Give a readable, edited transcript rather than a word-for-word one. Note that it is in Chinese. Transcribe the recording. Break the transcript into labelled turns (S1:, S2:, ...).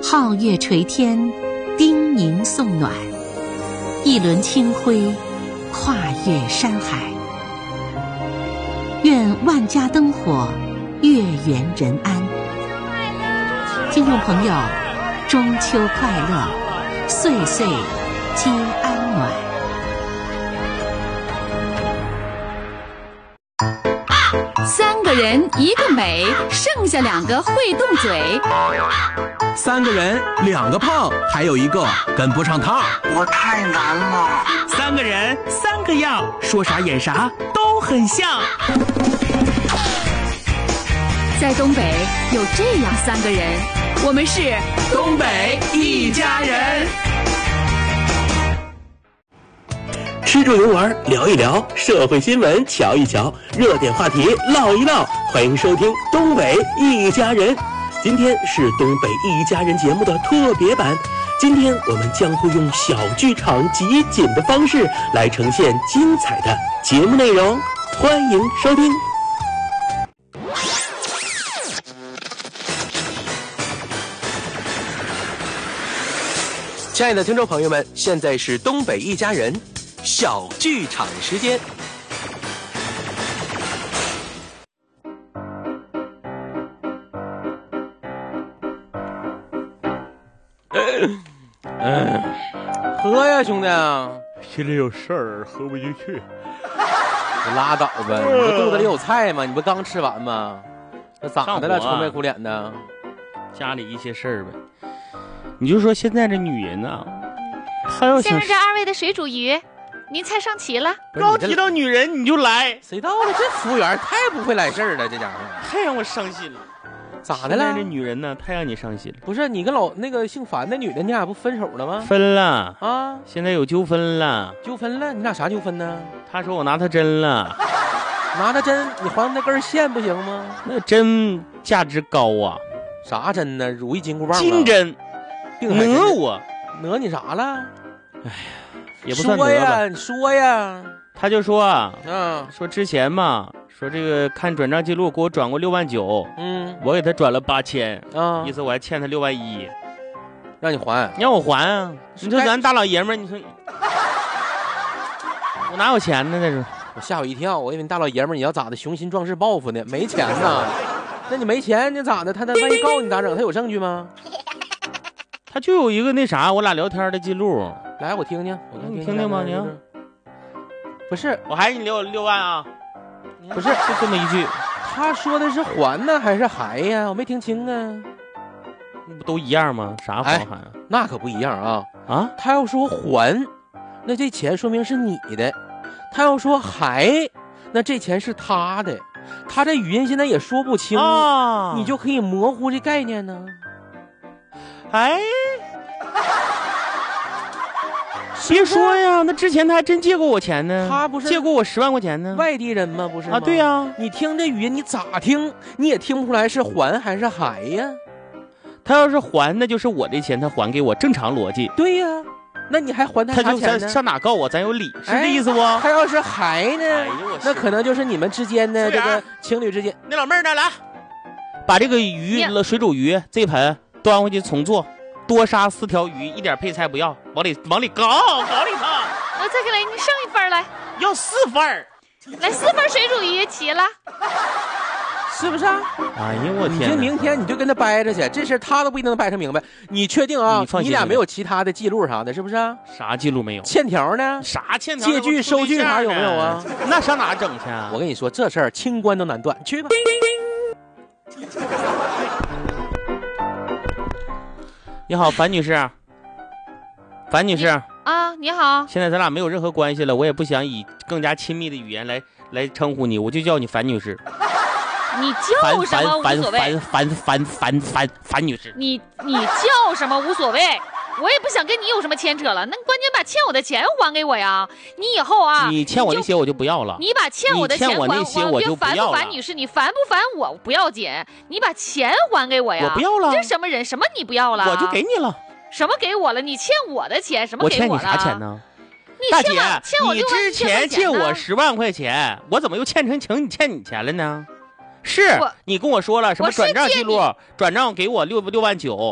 S1: 皓月垂天，叮咛送暖，一轮清辉跨越山海。愿万家灯火，月圆人安。听众朋友，中秋快乐，岁岁皆安暖。
S2: 三个人一个美，剩下2个会动嘴。
S3: 3个人2个胖，还有1个跟不上趟。
S4: 我太难了。
S5: 3个人3个样，说啥演啥都很像。
S2: 在东北有这样3个人，我们是
S5: 东北一家人。吃住游玩聊一聊，社会新闻瞧一瞧，热点话题唠一唠。欢迎收听东北一家人。今天是东北一家人节目的特别版，今天我们将会用小剧场集锦的方式来呈现精彩的节目内容，欢迎收听。亲爱的听众朋友们，现在是东北一家人小剧场时间。
S6: 喝呀，兄弟！
S7: 心里有事儿，喝不进去。
S6: 你拉倒吧，你这肚子里有菜吗？你不刚吃完吗？那咋的了？愁眉苦脸的。
S7: 家里一些事儿呗。你就说现在这女人呢，还要
S8: 先生，这2位的水煮鱼，您菜上齐了。
S7: 刚提到女人你就来，
S6: 谁到了？这服务员太不会来事儿了，这家伙
S7: 太让我伤心了。
S6: 咋的了？
S7: 这女人呢，太让你伤心了。
S6: 不是你跟那个姓樊的女的，你俩不分手了吗？
S7: 分了
S6: 啊，
S7: 现在有纠纷了。
S6: 纠纷了？你俩啥纠纷呢？
S7: 他说我拿他针了。
S6: 拿他针，你还那根线不行吗？
S7: 那针价值高啊。
S6: 啥针呢？如意金箍棒？
S7: 金针。讹我，
S6: 讹你啥了？
S7: 哎呀，也不算讹吧。
S6: 说呀，你说呀。
S7: 他就说啊，
S6: 说
S7: 之前嘛，说这个看转账记录给我转过6万9，我给他转了8000，意思我还欠他6万1，
S6: 让你还，
S7: 让我还啊！你说咱大老爷们儿，你说我哪有钱呢？那是
S6: 我吓我一跳，我以为你大老爷们儿你要咋的雄心壮志报复呢？没钱呐？那你没钱你咋的？他万一告你咋整？他有证据吗？
S7: 他就有一个那啥，我俩聊天的记录，
S6: 来我听听，
S7: 你听听吗？你
S6: 不是，
S7: 我还是你6万啊？
S6: 不是，
S7: 就这么一句。
S6: 他说的是还呢还是还呀？我没听清啊。
S7: 那不都一样吗？啥还啊？
S6: 那可不一样啊！
S7: 啊，
S6: 他要说还，那这钱说明是你的；他要说还，那这钱是他的。他这语音现在也说不清，你就可以模糊这概念呢。
S7: 哎，别说呀，那之前他还真借过我钱呢。
S6: 他不是
S7: 借过我10万块钱呢？
S6: 外地人吗？不是吗？
S7: 啊，对呀。
S6: 你听这语音，你咋听你也听不出来是还还是还呀。
S7: 他要是还，那就是我的钱，他还给我，正常逻辑。
S6: 对呀，那你还还他啥钱呢？
S7: 他就上哪告我，咱有理，是这意思不？
S6: 他要是还呢，那可能就是你们之间的这个情侣之间。
S7: 那老妹儿呢？来，把这个水煮鱼这盆端回去重做，多杀4条鱼，一点配菜不要，往里搞里头。
S8: 我再给来，你剩1份来。
S7: 要4份。
S8: 来4份水煮鱼齐了。
S6: 是不是啊？
S7: 哎呀，我天！
S6: 你就明天你就跟他掰着去，这事他都不一定能掰成明白。你确定啊？你俩没有其他的记录啥的，是不是啊？
S7: 啥记录没有？
S6: 欠条呢？
S7: 啥欠条？
S6: 借据、收据啥有没有啊？
S7: 那上哪整去啊？
S6: 我跟你说，这事儿清官都难断，去吧。
S7: 你好，樊女士。樊女士
S8: 啊，你好。
S7: 现在咱俩没有任何关系了，我也不想以更加亲密的语言来称呼你，我就叫你樊女士。
S8: 你叫什么无所谓。
S7: 樊女士。
S8: 你叫什么无所谓，我也不想跟你有什么牵扯了。那关键把欠我的钱还给我呀！你以后啊，
S7: 你欠我那些我就不要了。
S8: 你把欠我的钱还
S7: 我那些我就不要了。
S8: 樊女士，你烦不烦我不要紧，你把钱还给我呀！
S7: 我不要了。
S8: 你这什么人？什么你不要了？
S7: 我就给你了。
S8: 什么给我了？你欠我的钱什么给我了？
S7: 我欠你啥钱呢？
S8: 大
S7: 姐，你之前借我10万块钱，我怎么又欠你钱了呢？是你跟我说了什么转账记录，转账给我6万9，